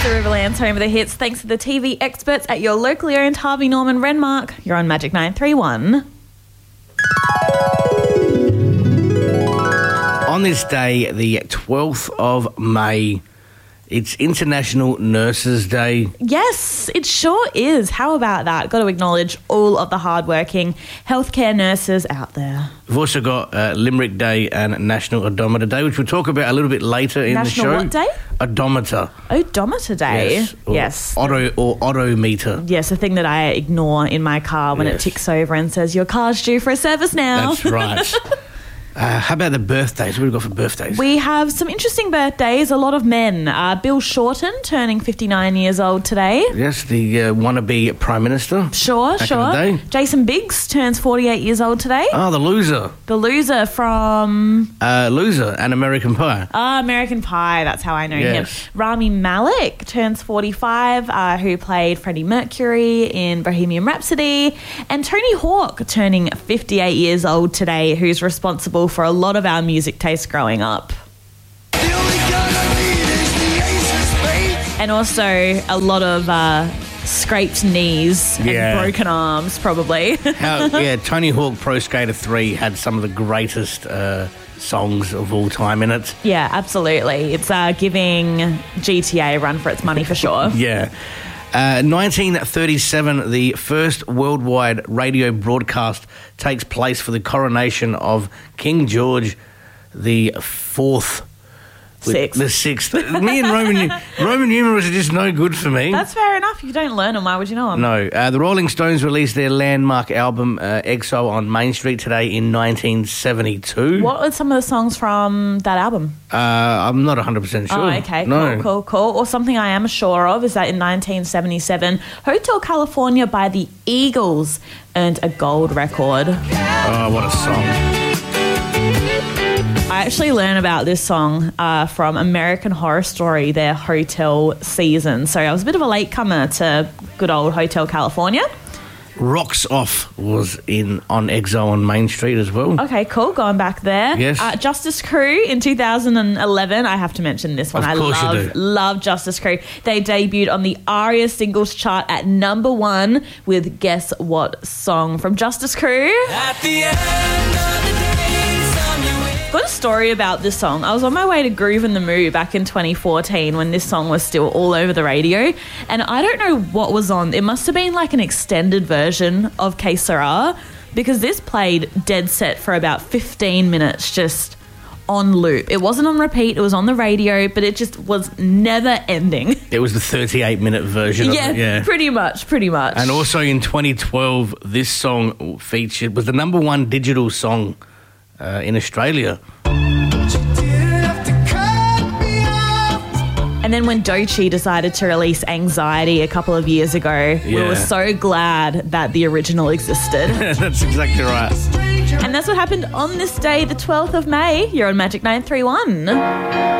the Riverland's home of the hits. Thanks to the TV experts at your locally owned Harvey Norman Renmark. You're on Magic 931. On this day, the 12th of May, it's International Nurses Day. Yes, it sure is. How about that? Got to acknowledge all of the hardworking healthcare nurses out there. We've also got Limerick Day and National Odometer Day, which we'll talk about a little bit later in the show. National what day? Odometer. Odometer Day. Yes. Odometer. Yes, a thing that I ignore in my car when it ticks over and says, your car's due for a service now. That's right. How about the birthdays? What have we got for birthdays? We have some interesting birthdays, a lot of men. Bill Shorten turning 59 years old today. Yes, the wannabe Prime Minister. Sure. Back in the day. Jason Biggs turns 48 years old today. Oh, the loser. The loser from... Loser and American Pie. American Pie, that's how I know him. Rami Malek turns 45, who played Freddie Mercury in Bohemian Rhapsody. And Tony Hawk turning 58 years old today, who's responsible for a lot of our music taste growing up. And also a lot of scraped knees and broken arms, probably. Tony Hawk Pro Skater 3 had some of the greatest songs of all time in it. Yeah, absolutely. It's giving GTA a run for its money for sure. 1937, the first worldwide radio broadcast takes place for the coronation of King George the Fourth. The sixth. Me and Roman numerals are just no good for me. That's fair enough. If you don't learn them, why would you know them? No. The Rolling Stones released their landmark album, Exile on Main Street today in 1972. What are some of the songs from that album? I'm not 100% sure. Oh, okay. No. Cool. Or something I am sure of is that in 1977, Hotel California by the Eagles earned a gold record. Oh, what a song. I actually learned about this song from American Horror Story, their hotel season. So I was a bit of a latecomer to good old Hotel California. Rocks Off was on Exile on Main Street as well. Okay, cool. Going back there. Yes. Justice Crew in 2011. I have to mention this one. Of course you do. Love Justice Crew. They debuted on the ARIA singles chart at number 1 with guess what song from Justice Crew? At the end of the day. Got a story about this song. I was on my way to Groove in the Moo back in 2014 when this song was still all over the radio, and I don't know what was on. It must have been like an extended version of Que Sera, because this played dead set for about 15 minutes just on loop. It wasn't on repeat, it was on the radio, but it just was never ending. It was the 38-minute version of it, yeah. Pretty much. And also in 2012, this song was the number 1 digital song in Australia. And then when Doechii decided to release Anxiety a couple of years ago, we were so glad that the original existed. That's exactly right. And that's what happened on this day, the 12th of May. You're on Magic 931.